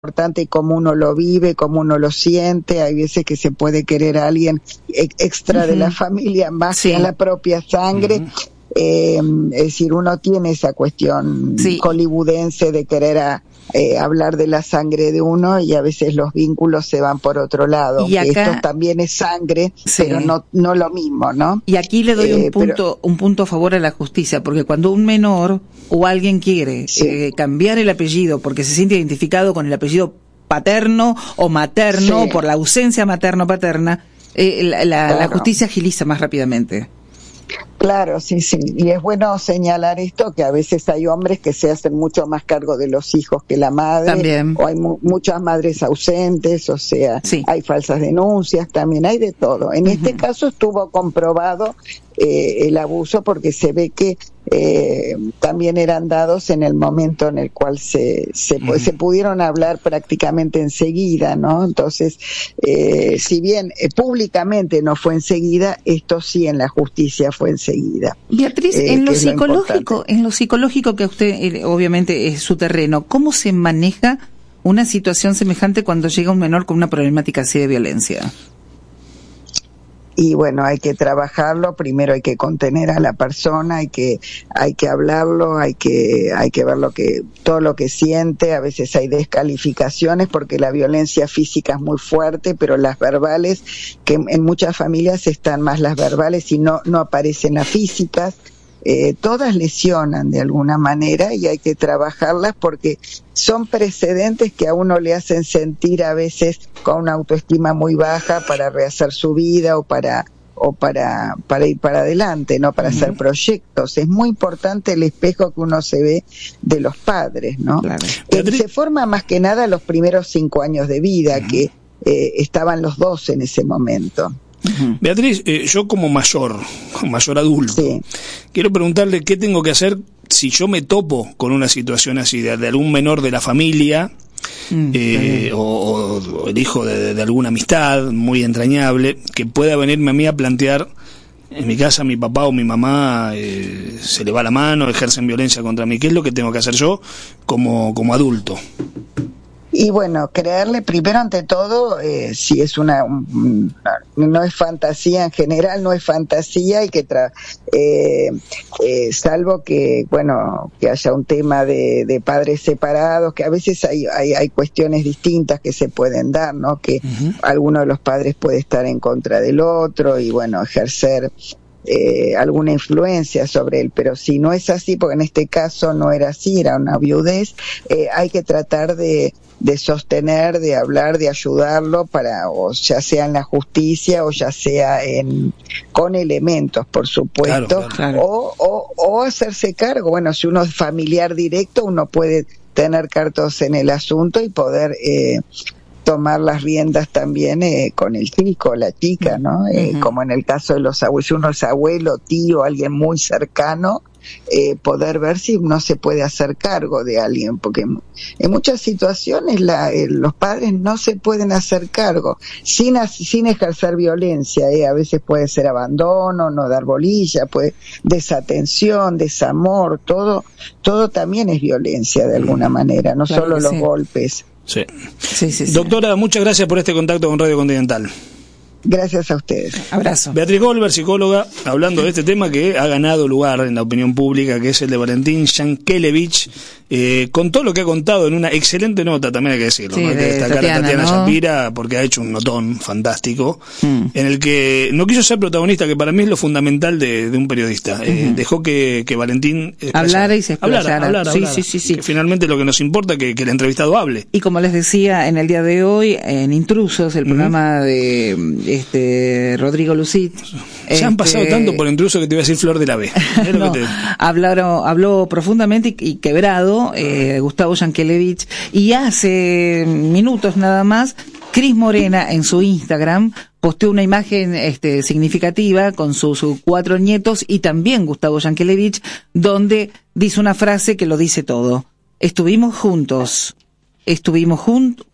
importante cómo uno lo vive, cómo uno lo siente. Hay veces que se puede querer a alguien extra de la familia más que a la propia sangre. Es decir, uno tiene esa cuestión hollywoodense de querer hablar de la sangre de uno, y a veces los vínculos se van por otro lado. Y acá, esto también es sangre, pero no lo mismo, ¿no? Y aquí le doy un punto a favor a la justicia, porque cuando un menor o alguien quiere cambiar el apellido porque se siente identificado con el apellido paterno o materno, por la ausencia materno-paterna, la justicia agiliza más rápidamente. Claro, sí, y es bueno señalar esto, que a veces hay hombres que se hacen mucho más cargo de los hijos que la madre. También. O hay muchas madres ausentes, o sea, hay falsas denuncias, también hay de todo. En este caso estuvo comprobado el abuso, porque se ve que también eran dados en el momento en el cual se pudieron hablar prácticamente enseguida, ¿no? Entonces, si bien públicamente no fue enseguida, esto sí en la justicia fue enseguida. Beatriz, en lo psicológico que usted obviamente es su terreno, ¿cómo se maneja una situación semejante cuando llega un menor con una problemática así de violencia? Y bueno, hay que trabajarlo. Primero hay que contener a la persona, hay que hablarlo, hay que ver todo lo que siente. A veces hay descalificaciones porque la violencia física es muy fuerte, pero las verbales, que en muchas familias están más las verbales y no aparecen las físicas. Todas lesionan de alguna manera y hay que trabajarlas, porque son precedentes que a uno le hacen sentir a veces con una autoestima muy baja para rehacer su vida o para ir para adelante, no para hacer proyectos. Es muy importante el espejo que uno se ve de los padres, ¿no? Claro. Se forma más que nada los primeros 5 años de vida, que estaban los dos en ese momento. Beatriz, yo como mayor adulto, quiero preguntarle qué tengo que hacer si yo me topo con una situación así, de algún menor de la familia, o el hijo de alguna amistad muy entrañable, que pueda venirme a mí a plantear: en mi casa mi papá o mi mamá se le va la mano, ejercen violencia contra mí. ¿Qué es lo que tengo que hacer yo como adulto? Y bueno, creerle primero ante todo, si es no es fantasía, en general no es fantasía, y que salvo que, bueno, que haya un tema de padres separados, que a veces hay cuestiones distintas que se pueden dar, ¿no? Que alguno de los padres puede estar en contra del otro y, bueno, ejercer alguna influencia sobre él. Pero si no es así, porque en este caso no era así, era una viudez, hay que tratar de sostener, de hablar, de ayudarlo, o ya sea en la justicia o ya sea con elementos, por supuesto, claro. O hacerse cargo. Bueno, si uno es familiar directo, uno puede tener cartas en el asunto y poder tomar las riendas también con el chico, la chica, ¿no? Como en el caso de los abuelos, si uno es abuelo, tío, alguien muy cercano, poder ver si uno se puede hacer cargo de alguien, porque en muchas situaciones los padres no se pueden hacer cargo sin ejercer violencia. A veces puede ser abandono, no dar bolilla, desatención, desamor, todo también es violencia de alguna manera, no solo los golpes. Sí. Doctora, muchas gracias por este contacto con Radio Continental. Gracias a ustedes. Abrazo. Beatriz Goldberg, psicóloga, hablando de este tema que ha ganado lugar en la opinión pública, que es el de Valentín Yankelevich, con todo lo que ha contado en una excelente nota, también hay que decirlo, ¿no? Hay que destacar a Tatiana Shapira, porque ha hecho un notón fantástico, en el que no quiso ser protagonista, que para mí es lo fundamental de un periodista. Dejó que Valentín hablara y se explayara. Sí. Que finalmente lo que nos importa es que el entrevistado hable. Y como les decía en el día de hoy, en Intrusos, el programa de Rodrigo Lucit, ya han pasado tanto por Intruso que te iba a decir Flor de la B. Habló profundamente y quebrado Gustavo Yankelevich, y hace minutos nada más Cris Morena en su Instagram posteó una imagen significativa con sus 4 nietos y también Gustavo Yankelevich, donde dice una frase que lo dice todo: estuvimos juntos, estamos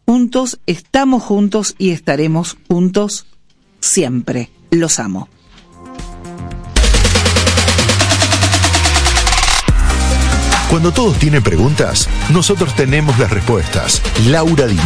juntos y estaremos juntos siempre. Los amo. Cuando todos tienen preguntas, nosotros tenemos las respuestas. Laura Di